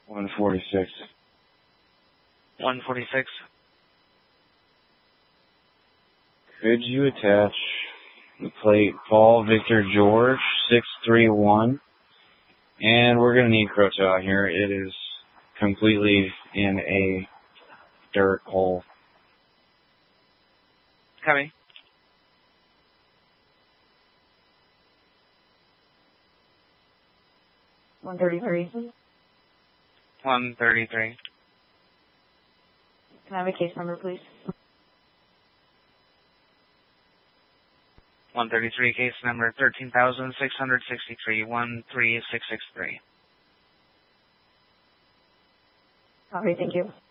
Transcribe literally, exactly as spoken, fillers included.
one forty-six. one forty-six. Could you attach the plate Paul Victor George six three one? And we're going to need Croto out here. It is completely in a dirt hole. Copy. one thirty-three. one thirty-three. Can I have a case number, please? one thirty-three, case number thirteen thousand six hundred sixty-three, one three six six three. All right, thank you.